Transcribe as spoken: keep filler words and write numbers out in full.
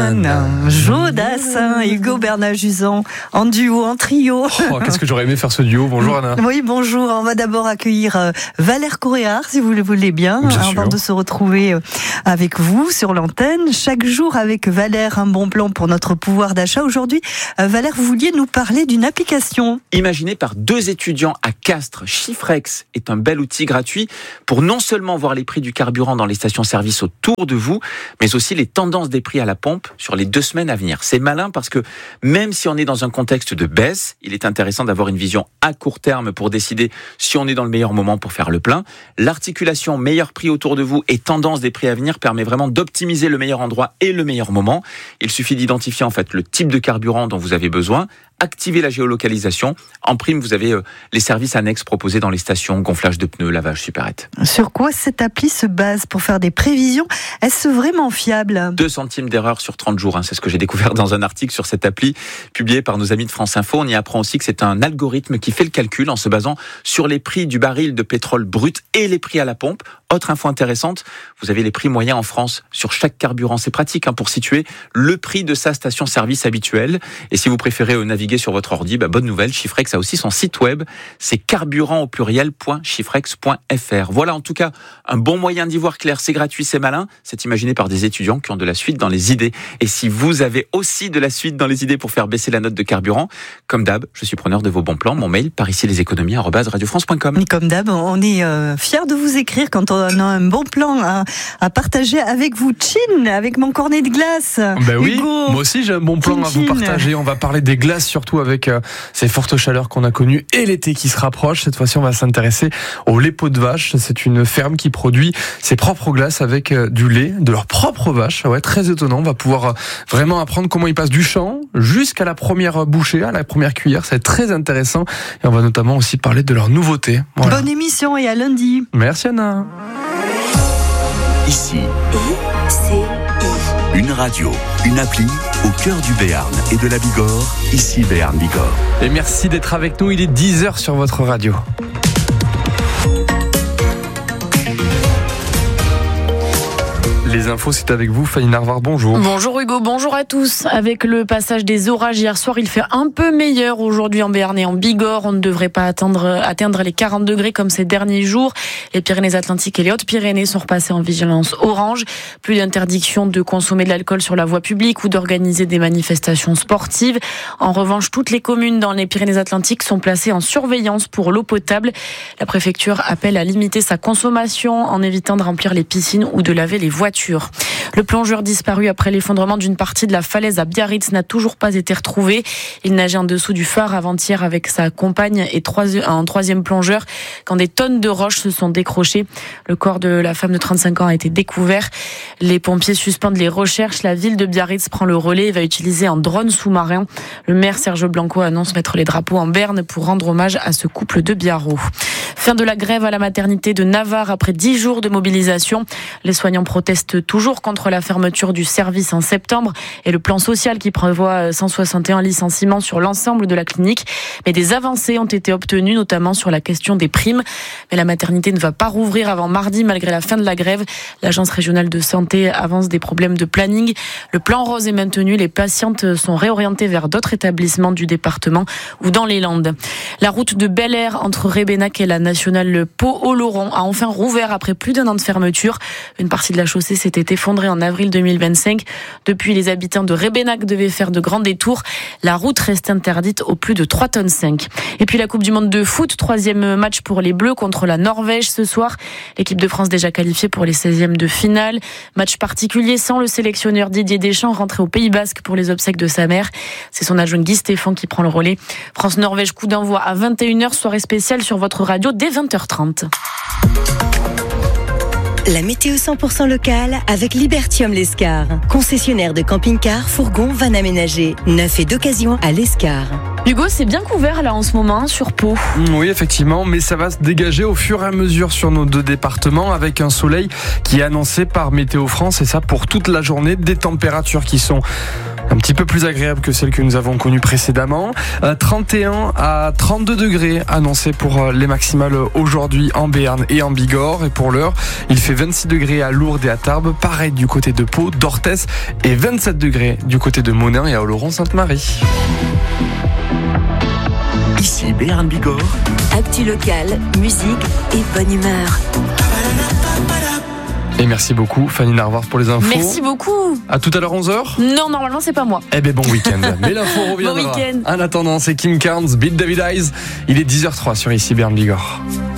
Nanana. Jodassin, Hugo Bernard-Jusan, en duo, en trio. Oh, qu'est-ce que j'aurais aimé faire ce duo. Bonjour Anna. Oui, bonjour. On va d'abord accueillir euh, Valère Coréard, si vous le voulez bien, bien avant sûr. de se retrouver euh, avec vous sur l'antenne. Chaque jour avec Valère, un bon plan pour notre pouvoir d'achat. Aujourd'hui, euh, Valère, vous vouliez nous parler d'une application. Imaginé par deux étudiants à Castres, Chiffrex est un bel outil gratuit pour non seulement voir les prix du carburant dans les stations-service autour de vous, mais aussi les tendances des prix à la pompe sur les deux semaines à venir. C'est malin parce que même si on est dans un contexte de baisse, il est intéressant d'avoir une vision à court terme pour décider si on est dans le meilleur moment pour faire le plein. L'articulation meilleur prix autour de vous et tendance des prix à venir permet vraiment d'optimiser le meilleur endroit et le meilleur moment. Il suffit d'identifier en fait le type de carburant dont vous avez besoin, activer la géolocalisation. En prime, vous avez euh, les services annexes proposés dans les stations, gonflage de pneus, lavage supérette. Sur quoi cette appli se base pour faire des prévisions? Est-ce vraiment fiable? deux centimes d'erreur sur trente jours, hein, c'est ce que j'ai découvert dans un article sur cette appli publié par nos amis de France Info. On y apprend aussi que c'est un algorithme qui fait le calcul en se basant sur les prix du baril de pétrole brut et les prix à la pompe. Autre info intéressante, vous avez les prix moyens en France sur chaque carburant. C'est pratique hein, pour situer le prix de sa station-service habituelle. Et si vous préférez euh, naviguer sur votre ordi, bah, bonne nouvelle, Chiffrex a aussi son site web. C'est carburant au pluriel point chiffrex point f r. Voilà en tout cas un bon moyen d'y voir clair. C'est gratuit, c'est malin. C'est imaginé par des étudiants qui ont de la suite dans les idées. Et si vous avez aussi de la suite dans les idées pour faire baisser la note de carburant, comme d'hab, je suis preneur de vos bons plans. Mon mail, par ici les économies arobase radio france point com. Comme d'hab, on est euh, fiers de vous écrire quand on a un bon plan à, à partager avec vous. Chin, avec mon cornet de glace. Ben oui, Hugo. moi aussi j'ai un bon plan Chin, à vous chin. partager. On va parler des glaces surtout avec euh, ces fortes chaleurs qu'on a connues et l'été qui se rapproche. Cette fois-ci, on va s'intéresser au lait pot de vache. C'est une ferme qui produit ses propres glaces avec euh, du lait de leur propre vache. Ouais, très étonnant. On va pouvoir euh, vraiment apprendre comment ils passent du champ jusqu'à la première bouchée, à la première cuillère. C'est très intéressant. Et on va notamment aussi parler de leurs nouveautés. Voilà. Bonne émission et à lundi. Merci Anna. Ici, une radio, une appli au cœur du Béarn et de la Bigorre. Ici Béarn Bigorre. Et merci d'être avec nous. Il est dix heures sur votre radio. Les infos, c'est avec vous, Fanny Narvar, bonjour. Bonjour Hugo, bonjour à tous. Avec le passage des orages hier soir, il fait un peu meilleur aujourd'hui en Béarn et en Bigorre. On ne devrait pas atteindre, atteindre les quarante degrés comme ces derniers jours. Les Pyrénées-Atlantiques et les Hautes-Pyrénées sont repassées en vigilance orange. Plus d'interdiction de consommer de l'alcool sur la voie publique ou d'organiser des manifestations sportives. En revanche, toutes les communes dans les Pyrénées-Atlantiques sont placées en surveillance pour l'eau potable. La préfecture appelle à limiter sa consommation en évitant de remplir les piscines ou de laver les voitures. Le plongeur disparu après l'effondrement d'une partie de la falaise à Biarritz n'a toujours pas été retrouvé. Il nageait en dessous du phare avant-hier avec sa compagne et trois, un troisième plongeur quand des tonnes de roches se sont décrochées. Le corps de la femme de trente-cinq ans a été découvert. Les pompiers suspendent les recherches. La ville de Biarritz prend le relais et va utiliser un drone sous-marin. Le maire Serge Blanco annonce mettre les drapeaux en berne pour rendre hommage à ce couple de Biarros. Fin de la grève à la maternité de Navarre après dix jours de mobilisation. Les soignants protestent toujours contre la fermeture du service en septembre et le plan social qui prévoit cent soixante et un licenciements sur l'ensemble de la clinique. Mais des avancées ont été obtenues, notamment sur la question des primes. Mais la maternité ne va pas rouvrir avant mardi malgré la fin de la grève. L'agence régionale de santé avance des problèmes de planning. Le plan rose est maintenu. Les patientes sont réorientées vers d'autres établissements du département ou dans les Landes. La route de Bel Air entre Rébénac et la nationale Pau-Oloron a enfin rouvert après plus d'un an de fermeture. Une partie de la chaussée s'était effondrée en avril deux mille vingt-cinq. Depuis, les habitants de Rébénac devaient faire de grands détours. La route reste interdite aux plus de trois tonnes cinq. Et puis la Coupe du Monde de foot, troisième match pour les Bleus contre la Norvège ce soir. L'équipe de France déjà qualifiée pour les seizièmes de finale. Match particulier sans le sélectionneur Didier Deschamps rentré au Pays Basque pour les obsèques de sa mère. C'est son adjoint Guy Stéphane qui prend le relais. France-Norvège, coup d'envoi à vingt et une heures, soirée spéciale sur votre radio dès vingt heures trente. La météo cent pour cent locale avec Libertium Lescar. Concessionnaire de camping-car, fourgon, van aménagé. Neuf et d'occasion à Lescar. Hugo, c'est bien couvert là en ce moment sur Pau. Oui, effectivement, mais ça va se dégager au fur et à mesure sur nos deux départements avec un soleil qui est annoncé par Météo France et ça pour toute la journée. Des températures qui sont un petit peu plus agréable que celle que nous avons connue précédemment. Euh, trente et un à trente-deux degrés annoncés pour les maximales aujourd'hui en Béarn et en Bigorre. Et pour l'heure, il fait vingt-six degrés à Lourdes et à Tarbes, pareil du côté de Pau, d'Orthez, et vingt-sept degrés du côté de Monin et à Oloron-Sainte-Marie. Ici Béarn Bigorre. Actu locale, musique et bonne humeur. Et merci beaucoup Fanny Narvar pour les infos. Merci beaucoup. À tout à l'heure onze heures. Non, normalement c'est pas moi. Eh ben bon week-end. Mais l'info reviendra. Bon week-end. En attendant, c'est Kim Carnes, Beat David Eyes. Il est dix heures zéro trois sur Ici Béarn Bigorre.